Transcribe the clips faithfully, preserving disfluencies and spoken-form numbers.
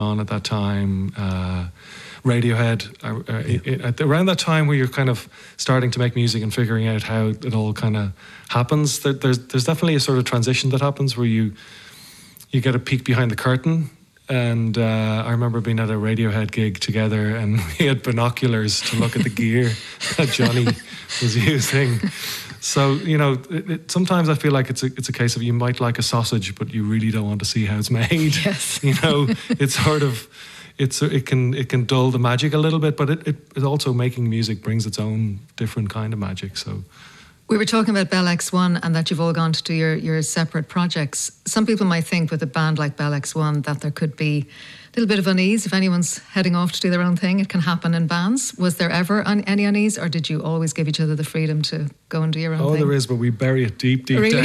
on at that time. Uh, Radiohead, uh, uh, it, it, at around that time where you're kind of starting to make music and figuring out how it all kind of happens, there, there's there's definitely a sort of transition that happens where you you get a peek behind the curtain. And uh, I remember being at a Radiohead gig together, and we had binoculars to look at the gear that Johnny was using. So, you know, it, it, sometimes I feel like it's a it's a case of you might like a sausage, but you really don't want to see how it's made. Yes. You know, it's sort of, it's it can it can dull the magic a little bit, but it, it, it also making music brings its own different kind of magic. So. We were talking about Bell X one and that you've all gone to do your, your separate projects. Some people might think with a band like Bell X one that there could be a little bit of unease if anyone's heading off to do their own thing. It can happen in bands. Was there ever un- any unease, or did you always give each other the freedom to go and do your own oh, thing? Oh, there is, but we bury it deep, deep really?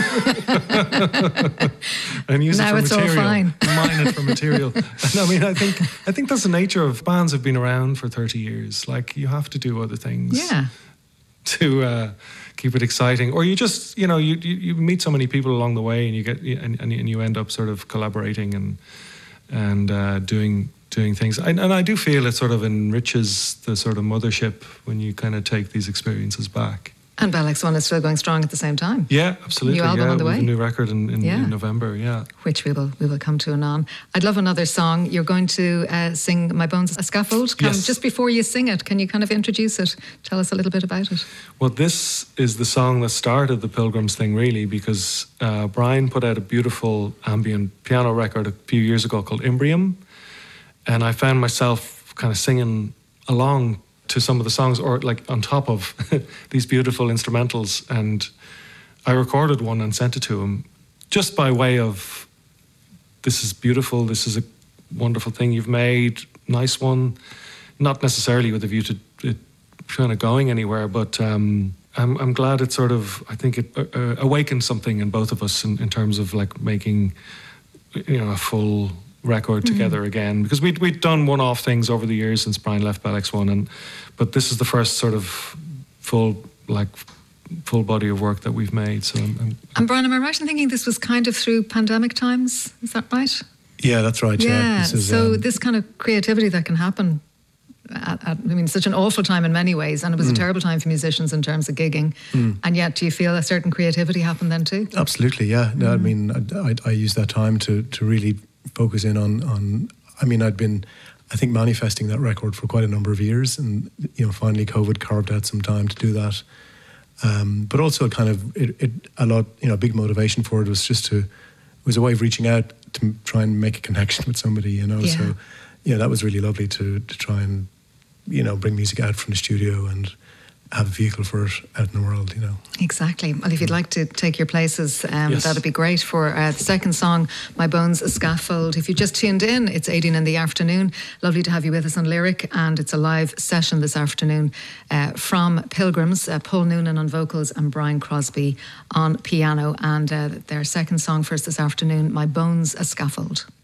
down. And use now it for it's material. all fine. Mine it for material. And I mean, I think I think that's the nature of bands have been around for thirty years. Like, you have to do other things. Yeah. To uh, keep it exciting, or you just, you know, you, you you meet so many people along the way, and you get and and you end up sort of collaborating and and uh, doing doing things. And, and I do feel it sort of enriches the sort of mothership when you kind of take these experiences back. And Bell X one is still going strong at the same time. Yeah, absolutely. New album yeah, on the we way. have a new record in, in, Yeah. in November. Yeah, which we will we will come to anon. I'd love another song. You're going to uh, sing "My Bones a Scaffold." Can, yes. Just before you sing it, can you kind of introduce it? Tell us a little bit about it. Well, this is the song that started the Pilgrims thing, really, because uh, Brian put out a beautiful ambient piano record a few years ago called Imbrium, and I found myself kind of singing along to some of the songs, or like on top of these beautiful instrumentals, and I recorded one and sent it to him just by way of, this is beautiful, this is a wonderful thing you've made, nice one, not necessarily with a view to it kind of going anywhere, but um, I'm, I'm glad it sort of, I think it uh, awakened something in both of us in, in terms of like making, you know, a full record together mm-hmm. again, because we'd we'd done one-off things over the years since Brian left Bell X one, and but this is the first sort of full like full body of work that we've made. So I'm, I'm, and Brian, am I right in thinking this was kind of through pandemic times? Is that right? Yeah, that's right. Yeah. Yeah. This is, so um, this kind of creativity that can happen. At, at, I mean, such an awful time in many ways, and it was mm. a terrible time for musicians in terms of gigging. Mm. And yet, do you feel a certain creativity happened then too? Absolutely, yeah. No, mm. I mean, I, I, I used that time to to really focus in on, on, I mean, I'd been, I think, manifesting that record for quite a number of years, and, you know, finally COVID carved out some time to do that. Um, but also kind of, it, it a lot, you know, a big motivation for it was just to, it was a way of reaching out to try and make a connection with somebody, you know. Yeah. So, you know, that was really lovely to to try and, you know, bring music out from the studio and have a vehicle for it out in the world, you know. Exactly. Well, if you'd like to take your places, um, yes. that'd be great for uh, the second song, My Bones a Scaffold. If you just tuned in, it's eighteen in the afternoon. Lovely to have you with us on Lyric, and it's a live session this afternoon uh, from Pilgrims, uh, Paul Noonan on vocals and Brian Crosby on piano, and uh, their second song for us this afternoon, My Bones a Scaffold.